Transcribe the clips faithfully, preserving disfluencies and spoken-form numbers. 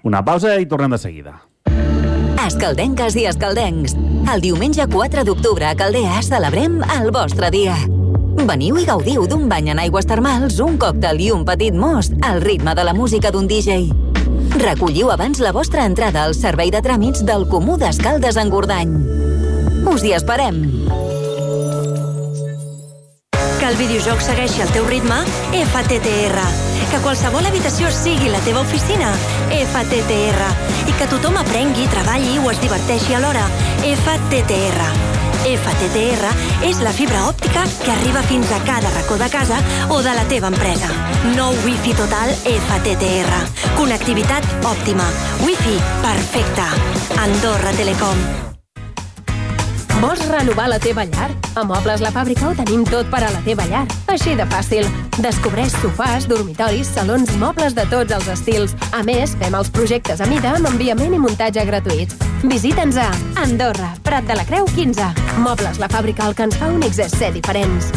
Una pausa i tornem de seguida. Escaldenques i escaldencs. El diumenge quatre d'octubre a Caldea celebrem el vostre dia. Veniu i gaudiu d'un bany en aigües termals, un còctel i un petit most al ritme de la música d'un D J. Recolliu abans la vostra entrada al servei de tràmits del Comú d'Escaldes en Gordany. Us hi esperem! Que el videojoc segueixi el teu ritme? F T T R. Que qualsevol habitació sigui la teva oficina? F T T R. I que tothom aprengui, treballi o es diverteixi alhora? F T T R. F T T R és la fibra òptica que arriba fins a cada racó de casa o de la teva empresa. Nou Wi-Fi total F T T R. Connectivitat òptima. Wi-Fi perfecte. Andorra Telecom. Vols renovar la teva llar? A Mobles La Fàbrica ho tenim tot per a la teva llar. Així de fàcil. Descobreix sofàs, dormitoris, salons i mobles de tots els estils. A més, fem els projectes a mida amb enviament i muntatge gratuïts. Visita'ns a Andorra, Prat de la Creu quinze. Mobles La Fàbrica, el que ens fa únics és ser diferents.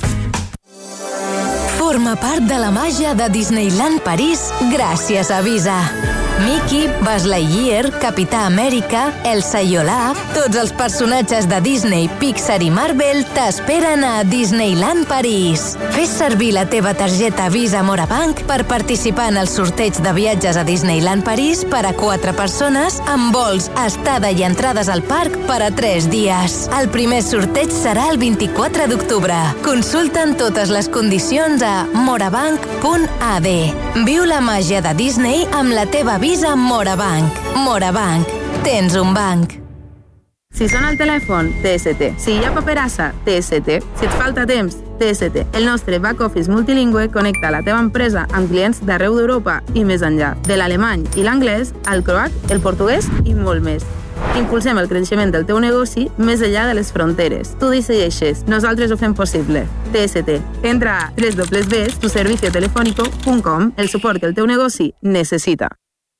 Forma part de la màgia de Disneyland París gràcies a Visa. Mickey, Buzz Lightyear, Capità Amèrica, Elsa i Olaf, tots els personatges de Disney, Pixar i Marvel t'esperen a Disneyland París. Fes servir la teva targeta Visa Morabank per participar en el sorteig de viatges a Disneyland París per a quatre persones amb vols, estada i entrades al parc per a tres dies. El primer sorteig serà el vint-i-quatre d'octubre. Consulta'n totes les condicions a morabank punt a d. Viu la màgia de Disney amb la teva Visa Morabank. Morabank. Tens un banc. Si sona el telèfon, T S T. Si hi ha paperassa, T S T. Si et falta temps, T S T. El nostre back-office multilingüe connecta la teva empresa amb clients d'arreu d'Europa i més enllà. De l'alemany i l'anglès, al croat, el portuguès i molt més. Impulsem el creixement del teu negoci més enllà de les fronteres. Tu decideixes, nosaltres ho fem possible. T S T. Entra a w w w punt tu servicio telefónico punt com, el suport que el teu negoci necessita.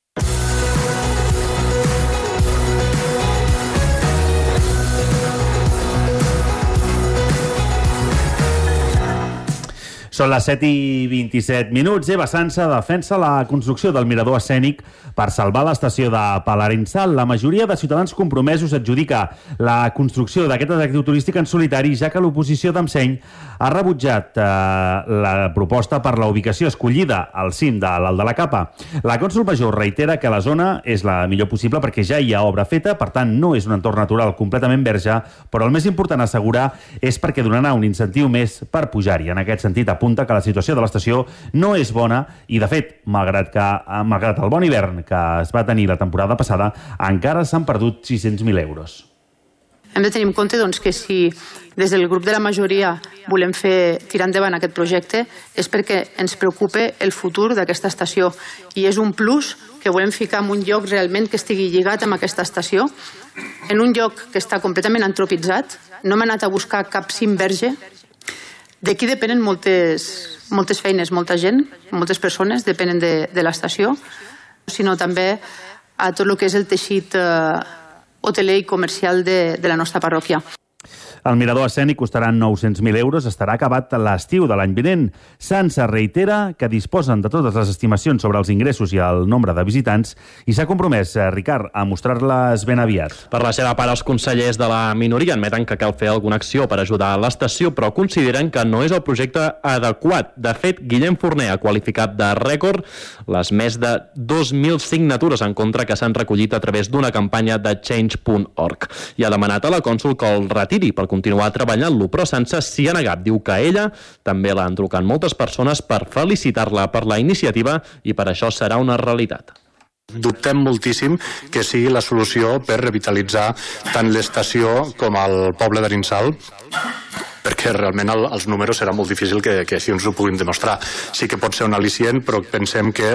Són les set i vint-i-set minuts. Eva Sansa defensa la construcció del mirador escènic per salvar l'estació de Palarinsal. La majoria de ciutadans compromesos adjudica la construcció d'aquest atractiu turístic en solitari, ja que l'oposició d'Emseny ha rebutjat eh, la proposta per la ubicació escollida al cim de l'Alt de la Capa. La cònsol major reitera que la zona és la millor possible perquè ja hi ha obra feta, per tant no és un entorn natural completament verge, però el més important a assegurar és perquè donarà un incentiu més per pujar-hi. En aquest sentit, apunta que la situació de l'estació no és bona i, de fet, malgrat que malgrat el bon hivern que es va tenir la temporada passada, encara s'han perdut sis-cents mil euros. Hem de tenir en compte doncs, que si des del grup de la majoria volem fer tirar endavant aquest projecte és perquè ens preocupa el futur d'aquesta estació i és un plus que volem ficar en un lloc realment que estigui lligat amb aquesta estació, en un lloc que està completament antropitzat. No hem anat a buscar cap cim verge. D'aquí depenen moltes, moltes feines, molta gent, moltes persones depenen de, de l'estació, sinó també a tot el que és el teixit eh, hoteler i comercial de, de la nostra parròquia. El mirador escènic costarà nou-cents mil euros, estarà acabat l'estiu de l'any vinent. Sansa reitera que disposen de totes les estimacions sobre els ingressos i el nombre de visitants i s'ha compromès, Ricard, a mostrar-les ben aviat. Per la seva part, els consellers de la minoria admeten que cal fer alguna acció per ajudar a l'estació, però consideren que no és el projecte adequat. De fet, Guillem Forner ha qualificat de rècord les més de dos mil signatures en contra que s'han recollit a través d'una campanya de change punt org i ha demanat a la cònsol que el retiri per continuar treballant-lo, però Sansa s'hi ha negat. Diu que a ella també l'han trucat moltes persones per felicitar-la per la iniciativa i per això serà una realitat. Dubtem moltíssim que sigui la solució per revitalitzar tant l'estació com el poble d'Arinsal, perquè realment el, els números serà molt difícil que, que així ens ho puguin demostrar. Sí que pot ser un al·licient, però pensem que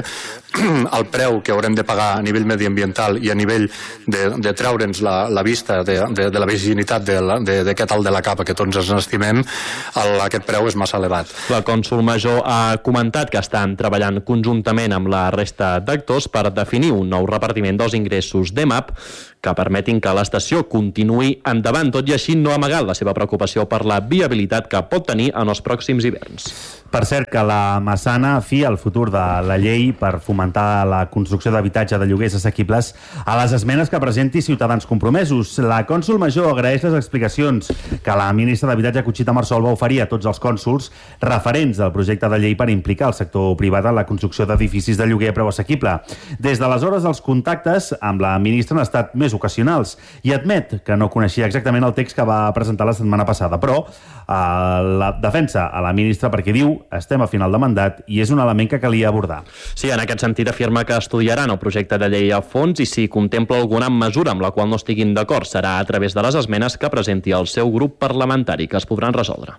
el preu que haurem de pagar a nivell mediambiental i a nivell de, de treure'ns la, la vista de, de, de la virginitat d'aquest Alt de la Capa que tots ens estimem, el, aquest preu és massa elevat. La cònsol major ha comentat que estan treballant conjuntament amb la resta d'actors per definir un nou repartiment dels ingressos d'E M A P que permetin que l'estació continuï endavant. Tot i així no ha amagat la seva preocupació per la viabilitat que pot tenir en els pròxims hiverns. Per cert, que la Massana fia el futur de la llei per fomentar la construcció d'habitatge de lloguers assequibles a les esmenes que presenti Ciutadans Compromesos. La cònsol major agraeix les explicacions que la ministra d'Habitatge, Conxita Marsol, va oferir a tots els cònsols referents al projecte de llei per implicar el sector privat en la construcció d'edificis de lloguer a preu assequible. Des d'aleshores, els contactes amb la ministra han estat més ocasionals i admet que no coneixia exactament el text que va presentar la setmana passada, però eh, la defensa a la ministra perquè diu estem a final de mandat i és un element que calia abordar. Sí, en aquest sentit afirma que estudiaran el projecte de llei a fons i si contempla alguna mesura amb la qual no estiguin d'acord serà a través de les esmenes que presenti el seu grup parlamentari, que es podran resoldre.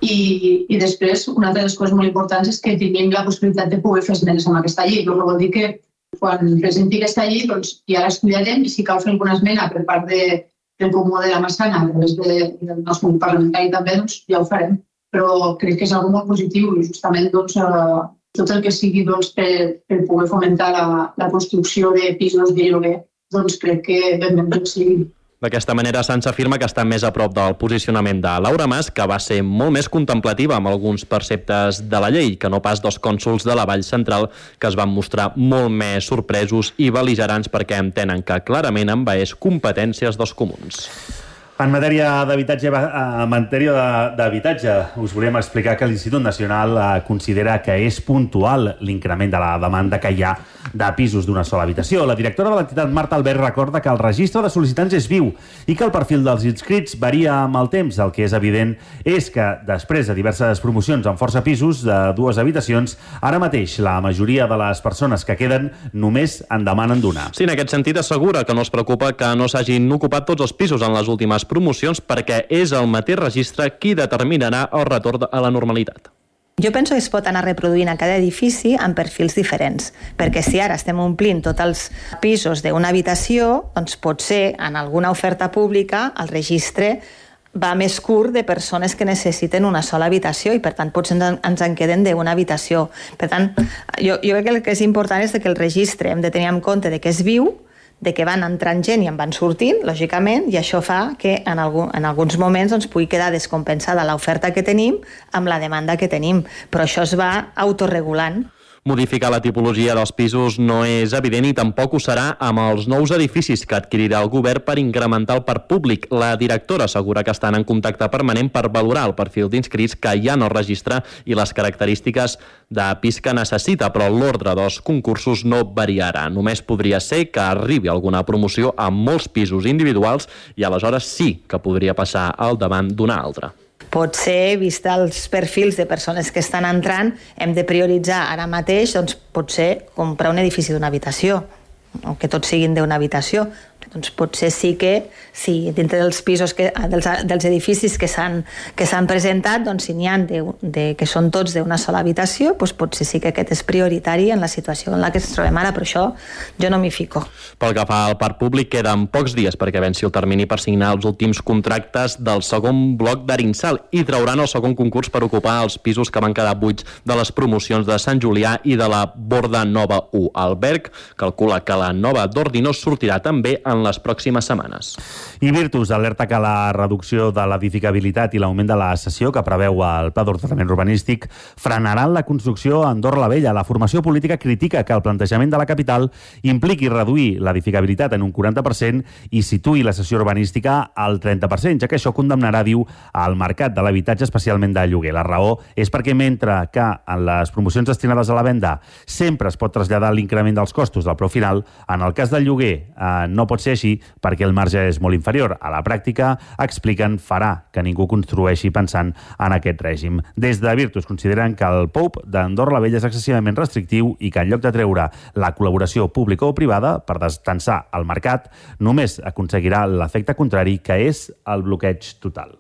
I, i després, una altra de les coses molt importants és que tinguem la possibilitat de poder fer esmenes amb aquesta llei, però vol dir que quan presenti aquesta llei doncs, ja l'estudiarem i si cal fer alguna esmena per part de, del comú de la Massana, a través de, del nostre grup parlamentari també, doncs ja ho farem. Però crec que és algo molt positiu i justament doncs, eh, tot el que sigui doncs, per, per poder fomentar la, la construcció de pisos de lloguer, doncs crec que benvingut sigui. D'aquesta manera, Sanz afirma que està més a prop del posicionament de Laura Mas, que va ser molt més contemplativa amb alguns perceptes de la llei, que no pas dos cònsols de la Vall Central, que es van mostrar molt més sorpresos i bel·ligerants perquè entenen que clarament envaeix competències dels comuns. En matèria d'habitatge, en matèria d'habitatge, us volíem explicar que l'Institut Nacional considera que és puntual l'increment de la demanda que hi ha de pisos d'una sola habitació. La directora de l'entitat, Marta Albert, recorda que el registre de sol·licitants és viu i que el perfil dels inscrits varia amb el temps. El que és evident és que, després de diverses promocions amb força pisos de dues habitacions, ara mateix la majoria de les persones que queden només en demanen d'una. Sí, en aquest sentit assegura que no es preocupa que no s'hagin ocupat tots els pisos en les últimes promocions perquè és el mateix registre qui determinarà el retorn a la normalitat. Jo penso que es pot anar reproduint a cada edifici amb perfils diferents, perquè si ara estem omplint tots els pisos d'una habitació, doncs potser en alguna oferta pública el registre va més curt de persones que necessiten una sola habitació i per tant potser ens en queden d'una habitació. Per tant, jo, jo crec que el que és important és que el registre hem de tenir en compte de que és viu, de que van entrant gent i en van sortint, lògicament, i això fa que en, algun, en alguns moments doncs, pugui quedar descompensada l'oferta que tenim amb la demanda que tenim, però això es va autorregulant. Modificar la tipologia dels pisos no és evident i tampoc ho serà amb els nous edificis que adquirirà el govern per incrementar el parc públic. La directora assegura que estan en contacte permanent per valorar el perfil d'inscrits que hi ha en el registre i les característiques de pis que necessita, però l'ordre dels concursos no variarà. Només podria ser que arribi alguna promoció amb molts pisos individuals i aleshores sí que podria passar al davant d'una altra. Potser, vist els perfils de persones que estan entrant, hem de prioritzar ara mateix, doncs, potser comprar un edifici d'una habitació, o que tots siguin d'una habitació. Doncs potser sí que, si dintre dels pisos, que, dels, dels edificis que s'han que s'han presentat, doncs si n'hi ha de, de, que són tots d'una sola habitació, doncs potser sí que aquest és prioritari en la situació en la que ens trobem ara, però això jo no m'hi fico. Pel que fa al parc públic, queden pocs dies perquè venci el termini per signar els últims contractes del segon bloc d'Arinsal i trauran el segon concurs per ocupar els pisos que van quedar buits de les promocions de Sant Julià i de la Borda Nova u. El Berg calcula que la nova d'Ordinós sortirà també en les pròximes setmanes. I Virtus alerta que la reducció de l'edificabilitat i l'augment de la cessió que preveu el Pla d'Ordenament Urbanístic frenaran la construcció a Andorra la Vella. La formació política critica que el plantejament de la capital impliqui reduir l'edificabilitat en un quaranta per cent i situï la cessió urbanística al trenta per cent, ja que això condemnarà, diu, al mercat de l'habitatge, especialment de lloguer. La raó és perquè mentre que en les promocions destinades a la venda sempre es pot traslladar l'increment dels costos del preu final, en el cas del lloguer eh, no pot ser així perquè el marge és molt inferior. A la pràctica, expliquen, farà que ningú construeixi pensant en aquest règim. Des de Virtus consideren que el P O U d'Andorra la Vella és excessivament restrictiu i que en lloc de treure la col·laboració pública o privada per destensar el mercat, només aconseguirà l'efecte contrari, que és el bloqueig total.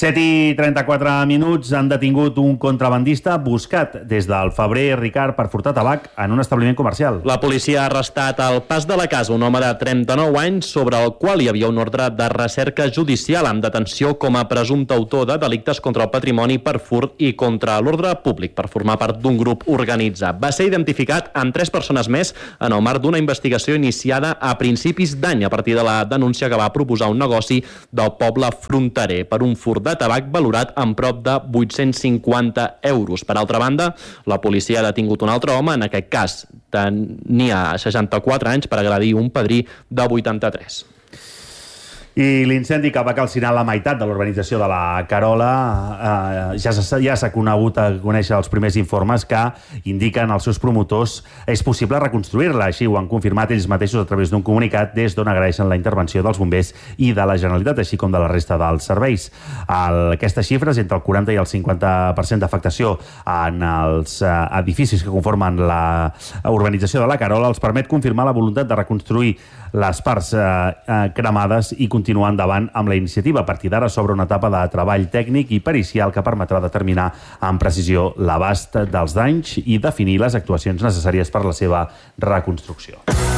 set i trenta-quatre minuts. Han detingut un contrabandista buscat des del febrer, Ricard, per furtar tabac en un establiment comercial. La policia ha arrestat al pas de la casa un home de trenta-nou anys sobre el qual hi havia un ordre de recerca judicial amb detenció com a presumpte autor de delictes contra el patrimoni per furt i contra l'ordre públic per formar part d'un grup organitzat. Va ser identificat amb tres persones més en el marc d'una investigació iniciada a principis d'any a partir de la denúncia que va proposar un negoci del poble fronterer per un furt de tabac valorat en prop de vuit-cents cinquanta euros. Per altra banda, la policia ha detingut un altre home, en aquest cas tenia seixanta-quatre anys, per agredir un padrí de vuitanta-tres. I l'incendi que va calcinar la meitat de l'urbanització de la Carola eh, ja s'ha ja s'ha conegut a conèixer els primers informes que indiquen als seus promotors és possible reconstruir-la. Així ho han confirmat ells mateixos a través d'un comunicat des d'on agraeixen la intervenció dels bombers i de la Generalitat, així com de la resta dels serveis. El, aquestes xifres, entre el quaranta i el cinquanta per cent d'afectació en els eh, edificis que conformen la urbanització de la Carola, els permet confirmar la voluntat de reconstruir les parts eh, eh, cremades i continuar endavant amb la iniciativa. A partir d'ara s'obre una etapa de treball tècnic i pericial que permetrà determinar amb precisió l'abast dels danys i definir les actuacions necessàries per a la seva reconstrucció.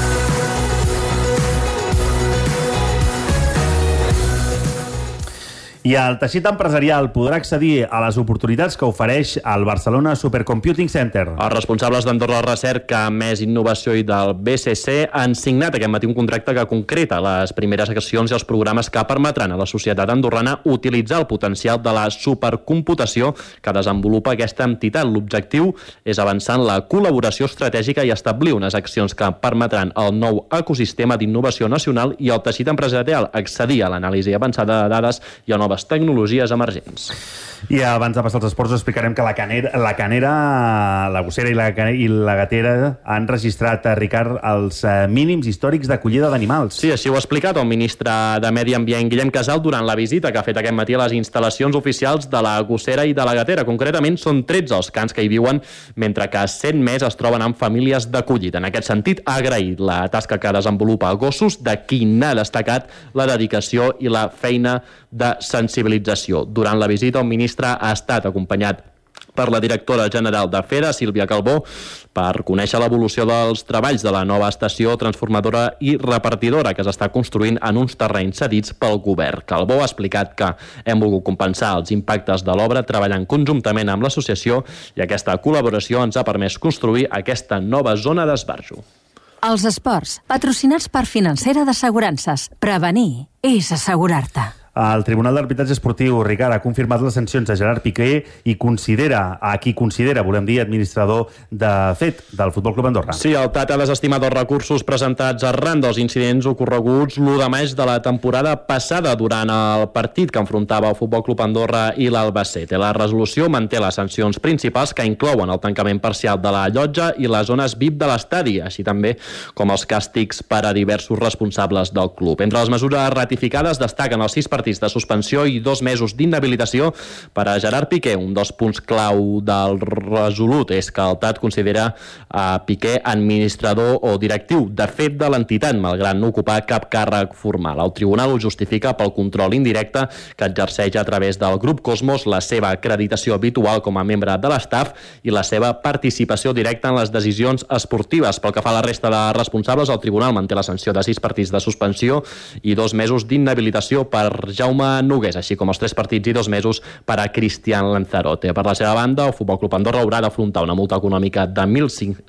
I el teixit empresarial podrà accedir a les oportunitats que ofereix el Barcelona Supercomputing Center. Els responsables d'Andorra Recerca, Més Innovació i del B C C han signat aquest matí un contracte que concreta les primeres accions i els programes que permetran a la societat andorrana utilitzar el potencial de la supercomputació que desenvolupa aquesta entitat. L'objectiu és avançar en la col·laboració estratègica i establir unes accions que permetran al nou ecosistema d'innovació nacional i al teixit empresarial accedir a l'anàlisi avançada de dades i a noves tecnologies emergents. I abans de passar als esports explicarem que la canera, la canera, la gossera i la, i la gatera han registrat, a Ricard, els mínims històrics d'acollida d'animals. Sí, així ho ha explicat el ministre de Medi Ambient, Guillem Casal, durant la visita que ha fet aquest matí a les instal·lacions oficials de la gossera i de la gatera. Concretament, són tretze els cans que hi viuen, mentre que cent més es troben amb famílies d'acollida. En aquest sentit, ha agraït la tasca que desenvolupa Gossos, de qui n'ha destacat la dedicació i la feina de sensibilització. Durant la visita, el ministre ha estat acompanyat per la directora general de FEDA, Sílvia Calbó, per conèixer l'evolució dels treballs de la nova estació transformadora i repartidora que s'està construint en uns terrenys cedits pel govern. Calbó ha explicat que hem volgut compensar els impactes de l'obra treballant conjuntament amb l'associació i aquesta col·laboració ens ha permès construir aquesta nova zona d'esbarjo. Els esports, patrocinats per Financera d'Assegurances. Prevenir és assegurar-te. El Tribunal d'Arbitratge Esportiu, Ricard, ha confirmat les sancions a Gerard Piqué i considera, a qui considera, volem dir, administrador de fet del Futbol Club Andorra. Sí, el T A T ha desestimat els recursos presentats arran dels incidents ocorreguts l'u de maig de la temporada passada durant el partit que enfrontava el Futbol Club Andorra i l'Albacete. La resolució manté les sancions principals que inclouen el tancament parcial de la llotja i les zones V I P de l'estadi, així també com els càstigs per a diversos responsables del club. Entre les mesures ratificades destaquen els sis partits de suspensió i dos mesos d'inhabilitació per a Gerard Piqué. Un dels punts clau del resolut és que el T A T considera a Piqué administrador o directiu de fet de l'entitat, malgrat no ocupar cap càrrec formal. El tribunal ho justifica pel control indirecte que exerceix a través del grup Cosmos, la seva acreditació habitual com a membre de l'estaf i la seva participació directa en les decisions esportives. Pel que fa a la resta de responsables, el tribunal manté la sanció de sis partits de suspensió i dos mesos d'inhabilitació per Jaume Nogués, així com els tres partits i dos mesos per a Cristian Lanzarote. Per la seva banda, el Futbol Club Andorra haurà d'afrontar una multa econòmica de mil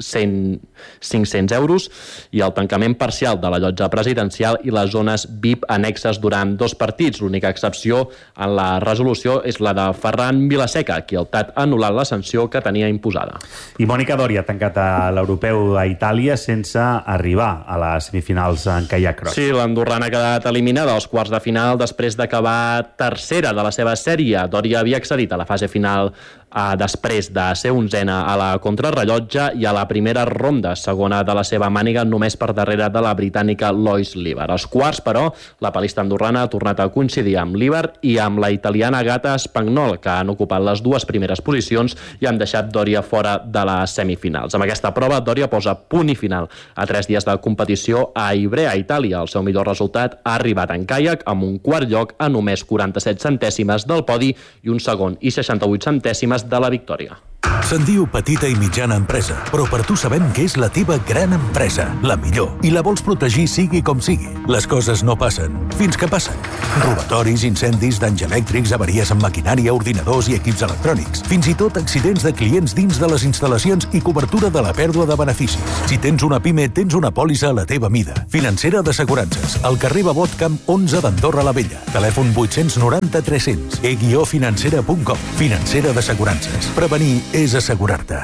cinc-cents euros i el tancament parcial de la llotja presidencial i les zones V I P annexes durant dos partits. L'única excepció en la resolució és la de Ferran Vilaseca, qui el T A T ha anul·lat la sanció que tenia imposada. I Mònica Dori ha tancat a l'europeu a Itàlia sense arribar a les semifinals en caiac cross. Sí, l'andorrana ha quedat eliminada als quarts de final després d'acabar tercera de la seva sèrie. Dori havia accedit a la fase final eh, després de ser onzena a la contrarrellotge i a la primera ronda, segona de la seva màniga, només per darrere de la britànica Lois Líber. Als quarts, però, la palista andorrana ha tornat a coincidir amb Líber i amb la italiana Gata Spagnol, que han ocupat les dues primeres posicions i han deixat Dòria fora de les semifinals. Amb aquesta prova, Dòria posa punt i final a tres dies de competició a Ivrea, a Itàlia. El seu millor resultat ha arribat en caiac, amb un quart lloc a només quaranta-set centèsimes del podi i un segon i seixanta-vuit centèsimes de la victòria. Se'n diu petita i mitjana empresa, però per tu sabem que és la teva gran empresa, la millor, i la vols protegir sigui com sigui. Les coses no passen, fins que passen. Robatoris, incendis, danys elèctrics, avaries amb maquinària, ordinadors i equips electrònics, fins i tot accidents de clients dins de les instal·lacions i cobertura de la pèrdua de beneficis. Si tens una pime, tens una pòlissa a la teva mida. Financera d'Assegurances, al carrer Babot Camp onze d'Andorra la Vella. Telèfon vuit noranta tres cents, e guió financera punt com. Financera d'Assegurances. Prevenir és assegurar-te.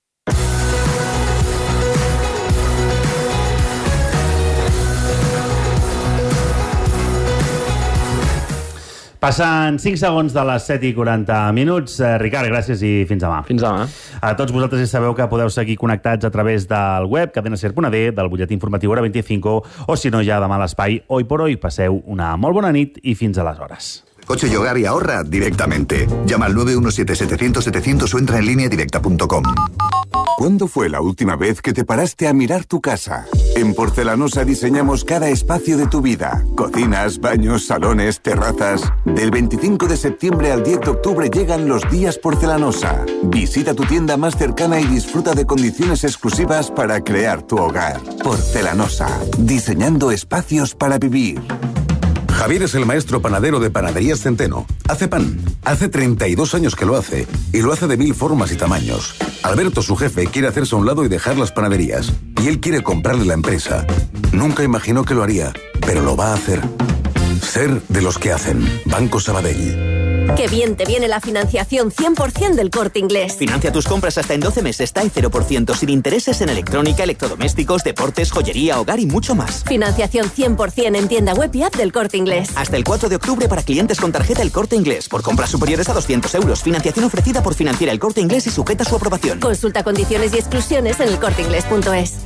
Passen cinc segons de les set i quaranta minuts. Eh, Ricard, gràcies i fins demà. Fins demà. A tots vosaltres ja sabeu que podeu seguir connectats a través del web cadena ser punt d, del butlletí informatiu Hora veinticinc, o si no, ja demà a l'espai Hoy por Hoy. Passeu una molt bona nit i fins aleshores. Coche y hogar y ahorra directamente. Llama al nueve uno siete setecientos setecientos o entra en línea directa punto com. ¿Cuándo fue la última vez que te paraste a mirar tu casa? En Porcelanosa diseñamos cada espacio de tu vida. Cocinas, baños, salones, terrazas. Del veinticinco de septiembre al diez de octubre llegan los días Porcelanosa. Visita tu tienda más cercana y disfruta de condiciones exclusivas para crear tu hogar. Porcelanosa. Diseñando espacios para vivir. Javier es el maestro panadero de Panaderías Centeno. Hace pan. Hace treinta y dos años que lo hace. Y lo hace de mil formas y tamaños. Alberto, su jefe, quiere hacerse a un lado y dejar las panaderías. Y él quiere comprarle la empresa. Nunca imaginó que lo haría, pero lo va a hacer. Ser de los que hacen. Banco Sabadell. ¡Qué bien te viene la financiación cien por ciento del Corte Inglés! Financia tus compras hasta en doce meses, T A E cero por ciento, sin intereses en electrónica, electrodomésticos, deportes, joyería, hogar y mucho más. Financiación cien por ciento en tienda web y app del Corte Inglés. Hasta el cuatro de octubre para clientes con tarjeta El Corte Inglés. Por compras superiores a doscientos euros. Financiación ofrecida por Financiera El Corte Inglés y sujeta a su aprobación. Consulta condiciones y exclusiones en el corte inglés punto es.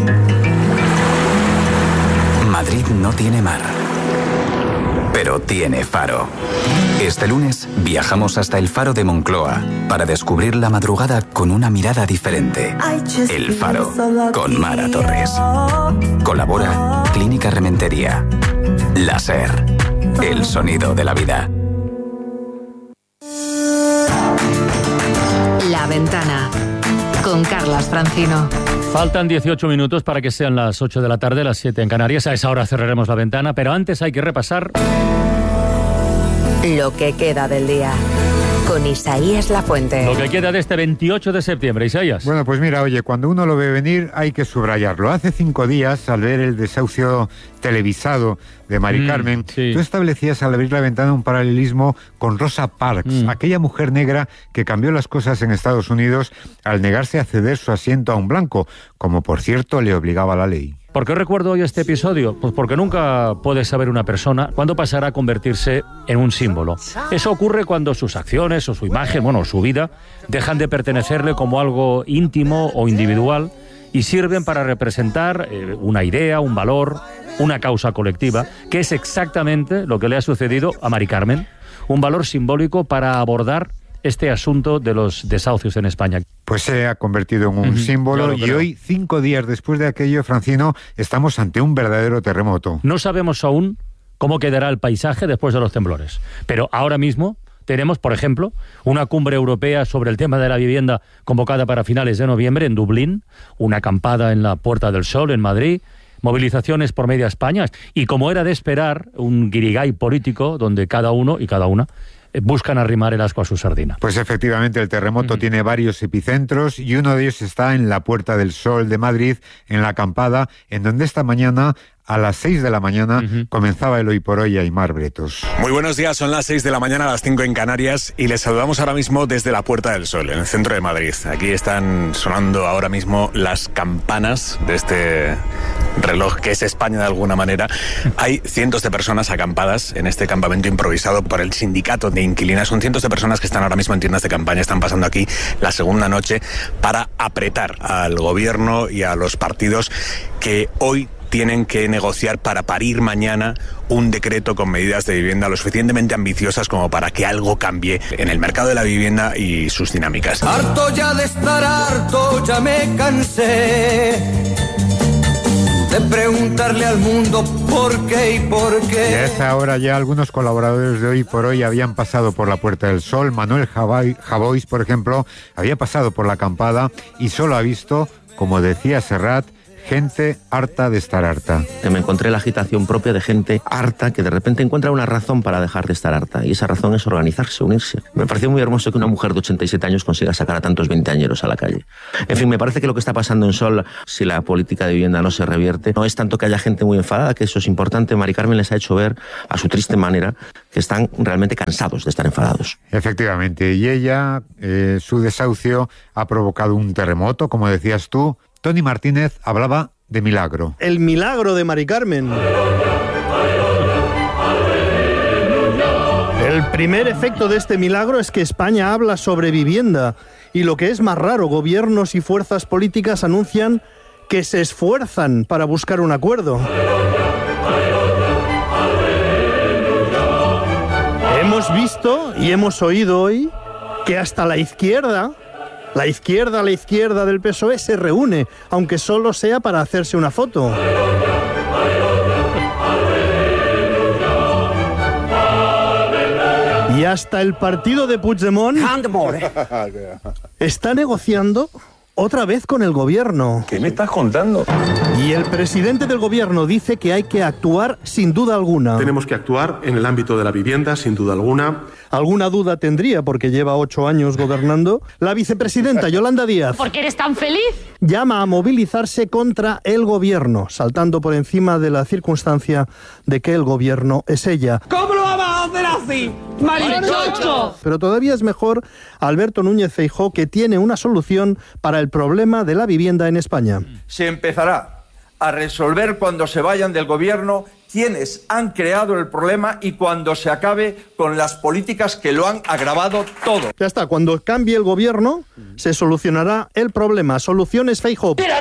Madrid no tiene mar, pero tiene faro. Este lunes viajamos hasta el Faro de Moncloa para descubrir la madrugada con una mirada diferente. El Faro, con Mara Torres. Colabora Clínica Rementería. Láser, el sonido de la vida. La Ventana, con Carlas Francino. Faltan dieciocho minutos para que sean las ocho de la tarde, las siete en Canarias. A esa hora cerraremos la ventana, pero antes hay que repasar lo que queda del día, con Isaías Lafuente. Lo que queda de este veintiocho de septiembre, Isaías. Bueno, pues mira, oye, cuando uno lo ve venir hay que subrayarlo. Hace cinco días, al ver el desahucio televisado de Mari mm, Carmen, sí. Tú establecías al abrir la ventana un paralelismo con Rosa Parks, mm. aquella mujer negra que cambió las cosas en Estados Unidos al negarse a ceder su asiento a un blanco, como por cierto le obligaba la ley. ¿Por qué recuerdo hoy este episodio? Pues porque nunca puede saber una persona cuándo pasará a convertirse en un símbolo. Eso ocurre cuando sus acciones o su imagen, bueno, su vida, dejan de pertenecerle como algo íntimo o individual y sirven para representar eh, una idea, un valor, una causa colectiva, que es exactamente lo que le ha sucedido a Mari Carmen. Un valor simbólico para abordar este asunto de los desahucios en España. Pues se ha convertido en un uh-huh, símbolo y hoy, cinco días después de aquello, Francino, estamos ante un verdadero terremoto. No sabemos aún cómo quedará el paisaje después de los temblores, pero ahora mismo tenemos, por ejemplo, una cumbre europea sobre el tema de la vivienda convocada para finales de noviembre en Dublín, una acampada en la Puerta del Sol en Madrid, movilizaciones por media España y, como era de esperar, un guirigay político donde cada uno y cada una buscan arrimar el asco a su sardina. Pues efectivamente el terremoto uh-huh. tiene varios epicentros y uno de ellos está en la Puerta del Sol de Madrid, en la acampada, en donde esta mañana a las seis de la mañana uh-huh. comenzaba el Hoy por Hoy Aimar Bretos. Muy buenos días, son las seis de la mañana, a las cinco en Canarias, y les saludamos ahora mismo desde la Puerta del Sol, en el centro de Madrid. Aquí están sonando ahora mismo las campanas de este reloj que es España de alguna manera. Hay cientos de personas acampadas en este campamento improvisado por el sindicato de inquilinas. Son cientos de personas que están ahora mismo en tiendas de campaña, están pasando aquí la segunda noche para apretar al gobierno y a los partidos que hoy tienen que negociar para parir mañana un decreto con medidas de vivienda lo suficientemente ambiciosas como para que algo cambie en el mercado de la vivienda y sus dinámicas. Harto ya de estar harto, ya me cansé de preguntarle al mundo por qué y por qué. Y a esa hora ya algunos colaboradores de Hoy por Hoy habían pasado por la Puerta del Sol. Manuel Javois, por ejemplo, había pasado por la acampada y solo ha visto, como decía Serrat, gente harta de estar harta. Me encontré la agitación propia de gente harta que de repente encuentra una razón para dejar de estar harta, y esa razón es organizarse, unirse. Me pareció muy hermoso que una mujer de ochenta y siete años consiga sacar a tantos veinteañeros a la calle. En fin, me parece que lo que está pasando en Sol, si la política de vivienda no se revierte, no es tanto que haya gente muy enfadada, que eso es importante. Mari Carmen les ha hecho ver, a su triste manera, que están realmente cansados de estar enfadados. Efectivamente, y ella, eh, su desahucio ha provocado un terremoto, como decías tú. Tony Martínez hablaba de milagro. El milagro de Mari Carmen. El primer efecto de este milagro es que España habla sobre vivienda. Y lo que es más raro, gobiernos y fuerzas políticas anuncian que se esfuerzan para buscar un acuerdo. Hemos visto y hemos oído hoy que hasta la izquierda... La izquierda, la izquierda del P S O E se reúne, aunque solo sea para hacerse una foto. Y hasta el partido de Puigdemont está negociando otra vez con el gobierno. ¿Qué me estás contando? Y el presidente del gobierno dice que hay que actuar sin duda alguna. Tenemos que actuar en el ámbito de la vivienda, sin duda alguna. Alguna duda tendría, porque lleva ocho años gobernando, la vicepresidenta Yolanda Díaz. ¿Por qué eres tan feliz? Llama a movilizarse contra el gobierno, saltando por encima de la circunstancia de que el gobierno es ella. ¿Cómo lo vamos a hacer así? ¡Marichocho! Pero todavía es mejor Alberto Núñez Feijóo, que tiene una solución para el problema de la vivienda en España. Se empezará a resolver cuando se vayan del gobierno quienes han creado el problema y cuando se acabe con las políticas que lo han agravado todo. Ya está, cuando cambie el gobierno se solucionará el problema. Soluciones Feijóo. Pues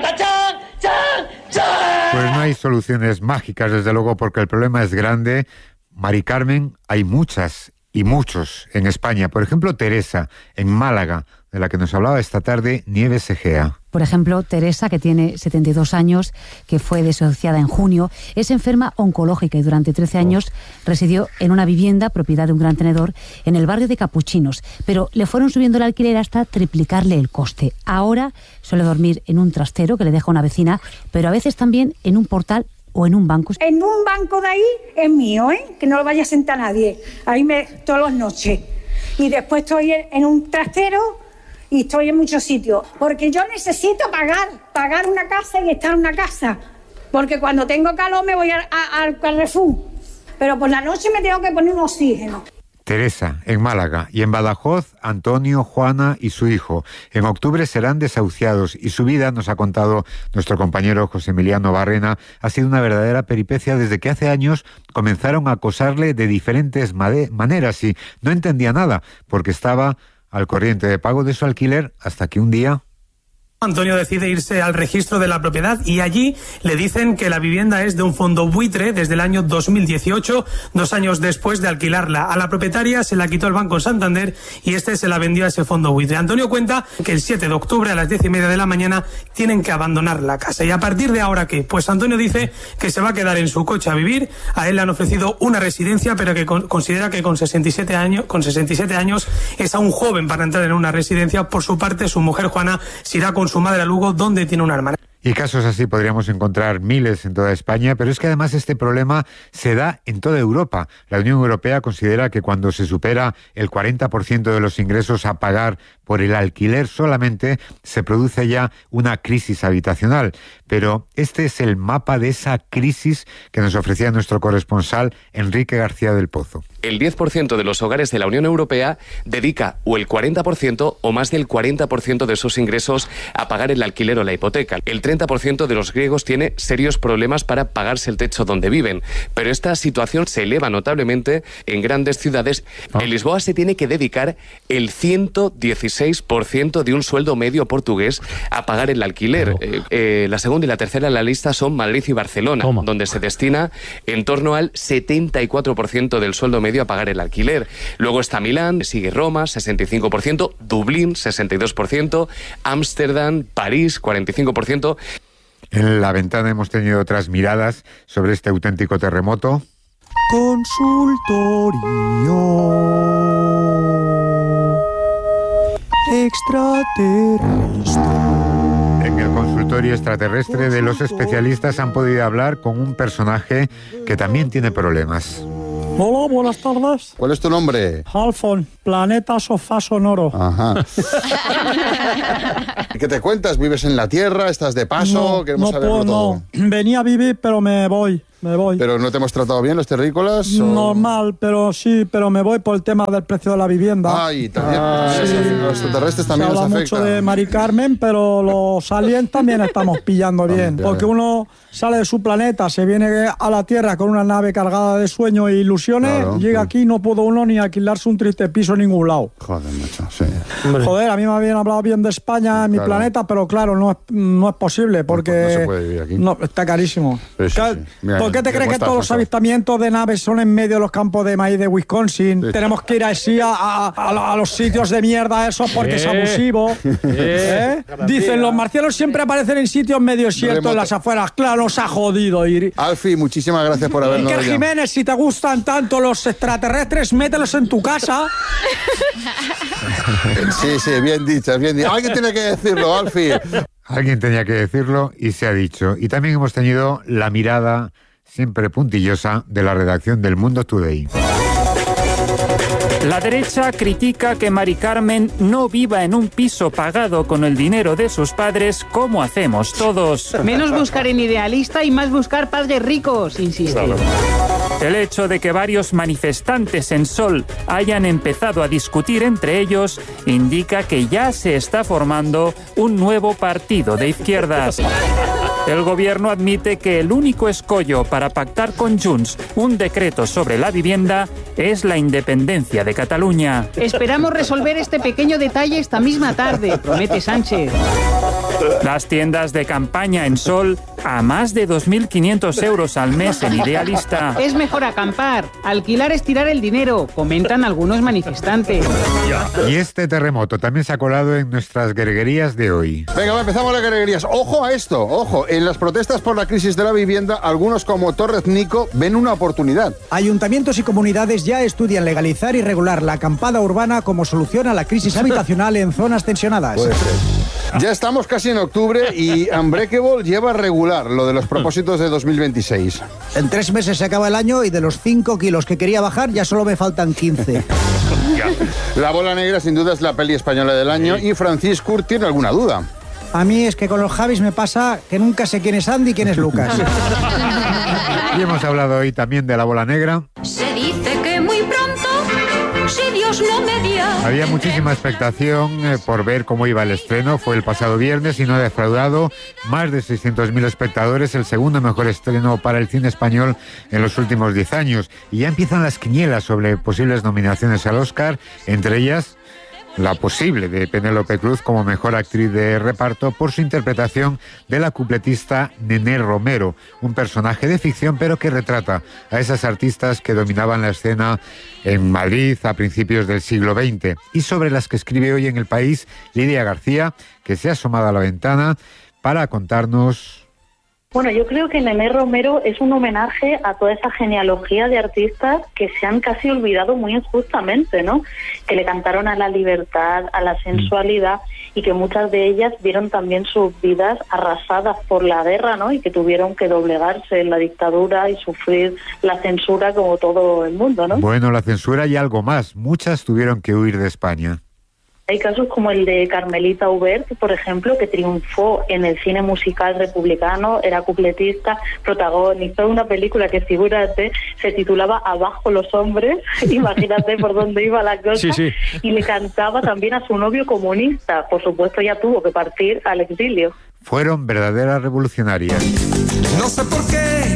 no hay soluciones mágicas, desde luego, porque el problema es grande. Mari Carmen, hay muchas y muchos en España. Por ejemplo, Teresa, en Málaga, de la que nos hablaba esta tarde Nieves Egea. Por ejemplo, Teresa, que tiene setenta y dos años, que fue desahuciada en junio, es enferma oncológica y durante trece años residió en una vivienda propiedad de un gran tenedor en el barrio de Capuchinos, pero le fueron subiendo el alquiler hasta triplicarle el coste. Ahora suele dormir en un trastero que le deja una vecina, pero a veces también en un portal o en un banco. En un banco de ahí es mío, ¿eh? Que no lo vaya a sentar nadie. Ahí me todas las noches. Y después estoy en un trastero y estoy en muchos sitios. Porque yo necesito pagar, pagar una casa y estar en una casa. Porque cuando tengo calor me voy a, a, al Carrefour. Pero por la noche me tengo que poner un oxígeno. Teresa, en Málaga, y en Badajoz, Antonio, Juana y su hijo. En octubre serán desahuciados y su vida, nos ha contado nuestro compañero José Emiliano Barrena, ha sido una verdadera peripecia desde que hace años comenzaron a acosarle de diferentes maneras y no entendía nada, porque estaba al corriente de pago de su alquiler hasta que un día... Antonio decide irse al registro de la propiedad y allí le dicen que la vivienda es de un fondo buitre desde el año dos mil dieciocho, dos años después de alquilarla. A la propietaria se la quitó el Banco Santander y este se la vendió a ese fondo buitre. Antonio cuenta que el siete de octubre a las diez y media de la mañana tienen que abandonar la casa. ¿Y a partir de ahora qué? Pues Antonio dice que se va a quedar en su coche a vivir. A él le han ofrecido una residencia, pero que con, considera que con sesenta y siete años, con sesenta y siete años es aún joven para entrar en una residencia. Por su parte, su mujer Juana se irá con su madre a Lugo, donde tiene una hermana. Y casos así podríamos encontrar miles en toda España, pero es que además este problema se da en toda Europa. La Unión Europea considera que cuando se supera el cuarenta por ciento de los ingresos a pagar por el alquiler solamente, se produce ya una crisis habitacional. Pero este es el mapa de esa crisis que nos ofrecía nuestro corresponsal Enrique García del Pozo. El diez por ciento de los hogares de la Unión Europea dedica o el cuarenta por ciento o más del cuarenta por ciento de sus ingresos a pagar el alquiler o la hipoteca. El treinta por ciento de los griegos tiene serios problemas para pagarse el techo donde viven. Pero esta situación se eleva notablemente en grandes ciudades. En Lisboa se tiene que dedicar el ciento dieciséis por ciento de un sueldo medio portugués a pagar el alquiler. Eh, eh, la segunda y la tercera en la lista son Madrid y Barcelona, ¿Cómo? donde se destina en torno al setenta y cuatro por ciento del sueldo medio a pagar el alquiler. Luego está Milán, sigue Roma, sesenta y cinco por ciento, Dublín, sesenta y dos por ciento, Ámsterdam, París, cuarenta y cinco por ciento. En La Ventana hemos tenido otras miradas sobre este auténtico terremoto. Consultorio extraterrestre. En el consultorio extraterrestre de los especialistas han podido hablar con un personaje que también tiene problemas. Hola, buenas tardes. ¿Cuál es tu nombre? Halfon, planeta sofá sonoro. Ajá. ¿Qué te cuentas? ¿Vives en la Tierra? ¿Estás de paso? No, Queremos no saberlo puedo, todo. no. Venía a vivir, pero me voy, me voy. ¿Pero no te hemos tratado bien los terrícolas? O... Normal, pero sí, pero me voy por el tema del precio de la vivienda. Ay, también. Ah, sí. sí. Los extraterrestres también Se nos habla afectan. mucho de Mari Carmen, pero los aliens también estamos pillando bien. También. Porque uno sale de su planeta, se viene a la Tierra con una nave cargada de sueños e ilusiones, Claro, llega sí. aquí y no puede uno ni alquilarse un triste piso en ningún lado. Joder, macho, sí. Joder, a mí me habían hablado bien de España en mi Claro. planeta, pero claro, no es, no es posible porque no se puede vivir aquí. no, está carísimo. Sí, sí, Ca- sí. Mira, ¿Por qué te ¿cómo crees que está, todos los José? avistamientos de naves son en medio de los campos de maíz de Wisconsin? Sí. Tenemos que ir así a, a, a- a los sitios de mierda esos porque es Eh. abusivo. ¿Eh? Dicen, los marcianos siempre aparecen en sitios medio desiertos en Remoto. las afueras. Claro, nos ha jodido ir. Alfie, muchísimas gracias por habernos Iker llamado. Jiménez, si te gustan tanto los extraterrestres, mételos en tu casa. Sí, sí, bien dicho, bien dicho. Alguien tiene que decirlo, Alfie. Alguien tenía que decirlo y se ha dicho. Y también hemos tenido la mirada siempre puntillosa de la redacción del Mundo Today. La derecha critica que Mari Carmen no viva en un piso pagado con el dinero de sus padres como hacemos todos. Menos buscar en idealista y más buscar padres ricos, insiste. El hecho de que varios manifestantes en Sol hayan empezado a discutir entre ellos indica que ya se está formando un nuevo partido de izquierdas. El gobierno admite que el único escollo para pactar con Junts un decreto sobre la vivienda es la independencia de Cataluña. Esperamos resolver este pequeño detalle esta misma tarde, promete Sánchez. Las tiendas de campaña en Sol a más de dos mil quinientos euros al mes en Idealista. Es mejor acampar, alquilar es tirar el dinero, comentan algunos manifestantes. Y este terremoto también se ha colado en nuestras guerguerías de hoy. Venga, va, empezamos las guerrerías. Ojo a esto, ojo. En las protestas por la crisis de la vivienda, algunos como Torres Nico ven una oportunidad. Ayuntamientos y comunidades ya estudian legalizar y regular la acampada urbana como solución a la crisis habitacional en zonas tensionadas. Puede ser. Ya estamos casi en octubre y Unbreakable lleva a regular lo de los propósitos de dos mil veintiséis. En tres meses se acaba el año y de los cinco kilos que quería bajar ya solo me faltan quince. La bola negra sin duda es la peli española del año y Francisco tiene alguna duda. A mí es que con los Javis me pasa que nunca sé quién es Andy y quién es Lucas. Y hemos hablado hoy también de la bola negra. Se dice que muy pronto, si Dios no media. Había muchísima expectación eh, por ver cómo iba el estreno. Fue el pasado viernes y no ha defraudado. Más de seiscientos mil espectadores, el segundo mejor estreno para el cine español en los últimos diez años. Y ya empiezan las quinielas sobre posibles nominaciones al Oscar, entre ellas la posible de Penélope Cruz como mejor actriz de reparto por su interpretación de la cupletista Nené Romero, un personaje de ficción pero que retrata a esas artistas que dominaban la escena en Madrid a principios del siglo veinte y sobre las que escribe hoy en El País Lidia García, que se ha asomado a la ventana para contarnos Bueno, yo creo que Nené Romero es un homenaje a toda esa genealogía de artistas que se han casi olvidado muy injustamente, ¿no? Que le cantaron a la libertad, a la sensualidad y que muchas de ellas vieron también sus vidas arrasadas por la guerra, ¿no? Y que tuvieron que doblegarse en la dictadura y sufrir la censura como todo el mundo, ¿no? Bueno, la censura y algo más. Muchas tuvieron que huir de España. Hay casos como el de Carmelita Hubert, por ejemplo, que triunfó en el cine musical republicano, era cupletista, protagonizó una película que, figúrate, se titulaba Abajo los hombres, imagínate por dónde iba la cosa, sí, sí. Y le cantaba también a su novio comunista, por supuesto ya tuvo que partir al exilio. Fueron verdaderas revolucionarias. No sé por qué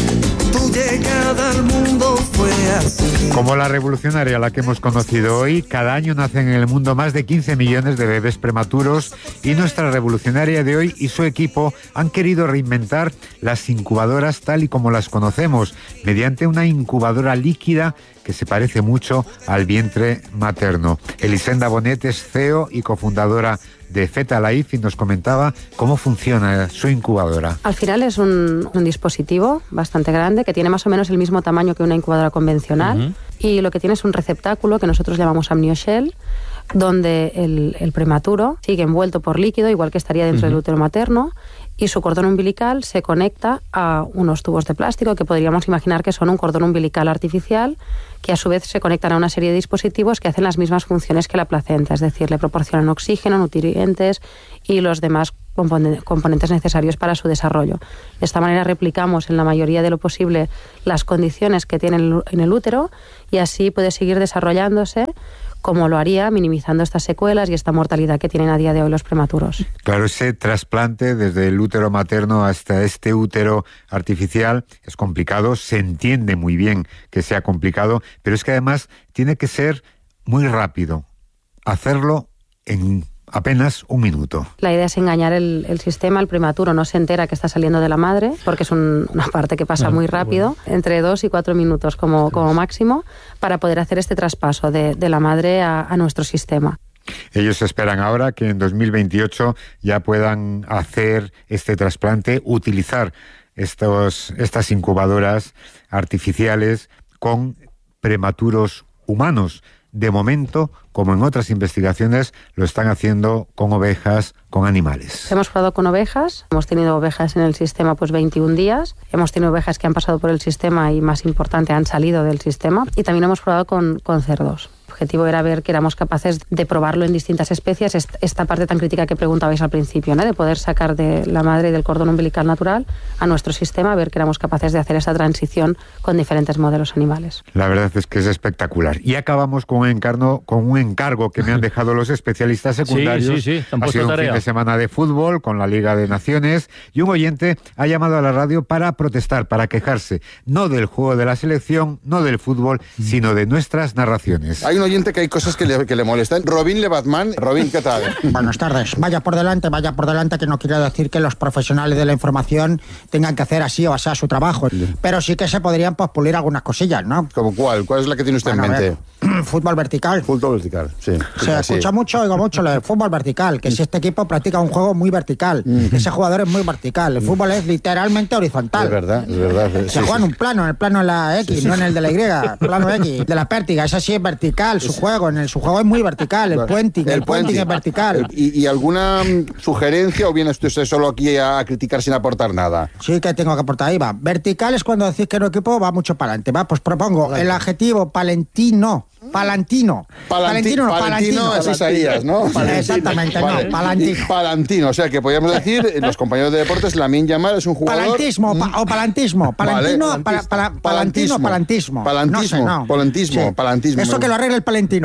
tu llegada al mundo fue así. Como la revolucionaria a la que hemos conocido hoy, cada año nacen en el mundo más de quince millones de bebés prematuros y nuestra revolucionaria de hoy y su equipo han querido reinventar las incubadoras tal y como las conocemos, mediante una incubadora líquida que se parece mucho al vientre materno. Elisenda Bonet es C E O y cofundadora de Fetalife y nos comentaba cómo funciona su incubadora. Al final es un, un dispositivo bastante grande que tiene más o menos el mismo tamaño que una incubadora convencional. Uh-huh. Y lo que tiene es un receptáculo que nosotros llamamos amnioshell, donde el, el prematuro sigue envuelto por líquido, igual que estaría dentro uh-huh. del útero materno, y su cordón umbilical se conecta a unos tubos de plástico que podríamos imaginar que son un cordón umbilical artificial, que a su vez se conectan a una serie de dispositivos que hacen las mismas funciones que la placenta, es decir, le proporcionan oxígeno, nutrientes y los demás componentes necesarios para su desarrollo. De esta manera replicamos en la mayoría de lo posible las condiciones que tiene en el útero y así puede seguir desarrollándose como lo haría, minimizando estas secuelas y esta mortalidad que tienen a día de hoy los prematuros. Claro, ese trasplante desde el útero materno hasta este útero artificial es complicado, se entiende muy bien que sea complicado, pero es que además tiene que ser muy rápido, hacerlo en apenas un minuto. La idea es engañar el, el sistema, el prematuro no se entera que está saliendo de la madre, porque es un, una parte que pasa ah, muy rápido, bueno. entre dos y cuatro minutos como, como máximo, para poder hacer este traspaso de, de la madre a, a nuestro sistema. Ellos esperan ahora que en dos mil veintiocho ya puedan hacer este trasplante, utilizar estos, estas incubadoras artificiales con prematuros humanos. De momento, como en otras investigaciones, lo están haciendo con ovejas, con animales. Hemos probado con ovejas, hemos tenido ovejas en el sistema pues veintiún días, hemos tenido ovejas que han pasado por el sistema y, más importante, han salido del sistema, y también hemos probado con, con cerdos. El objetivo era ver que éramos capaces de probarlo en distintas especies, esta parte tan crítica que preguntabais al principio, ¿no? De poder sacar de la madre y del cordón umbilical natural a nuestro sistema, ver que éramos capaces de hacer esa transición con diferentes modelos animales. La verdad es que es espectacular. Y acabamos con un encargo, con un encargo que me han dejado los especialistas secundarios. Sí, sí, sí. Ha sido un tarea. fin de semana de fútbol con la Liga de Naciones y un oyente ha llamado a la radio para protestar, para quejarse, no del juego de la selección, no del fútbol, sino de nuestras narraciones. Hay un oyente que hay cosas que le, que le molestan. Robin Lebatman. Robin, ¿qué tal? Buenas tardes. Vaya por delante, vaya por delante, que no quiero decir que los profesionales de la información tengan que hacer así o así su trabajo. Pero sí que se podrían pues, pulir algunas cosillas, ¿no? ¿Como cuál? ¿Cuál es la que tiene usted bueno, en mente? Ver, fútbol vertical. Fútbol vertical, sí. Se así. escucha mucho, oigo mucho lo de fútbol vertical, que si este equipo practica un juego muy vertical, mm. ese jugador es muy vertical. El fútbol es literalmente horizontal. Es verdad, es verdad. Se sí, juega sí. en un plano, en el plano de la X, sí, sí. no en el de la Y, plano X, de la pértiga. Ese sí es vertical, su juego, en el su juego es muy vertical, el puenting, el, el puenting es vertical. ¿Y, ¿Y alguna sugerencia o viene usted solo aquí a criticar sin aportar nada? Sí que tengo que aportar, ahí va. Vertical es cuando decís que un equipo va mucho para adelante, va, pues propongo vale. el adjetivo palentino. Palantino. Palanti Palantino, no, Palantino. Palantino es Isaías, ¿no? Palantino. Exactamente, vale. no, Palantino. Palantino, o sea que podríamos decir, los compañeros de deportes, Lamine Yamal es un jugador... Palantismo, pa o palantismo. Palantino, vale. pala pala palantino, palantismo. Palantismo, no sé, no. Palantismo, sí. palantismo. Eso que lo arregle el palentino.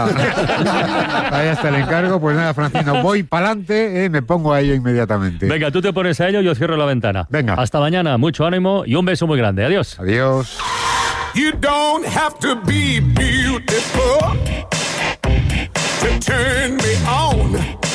Ahí está el encargo, pues nada, Francino, voy pa'lante, eh, me pongo a ello inmediatamente. Venga, tú te pones a ello, yo cierro la ventana. Venga. Hasta mañana, mucho ánimo y un beso muy grande. Adiós. Adiós. You don't have to be beautiful to turn me on.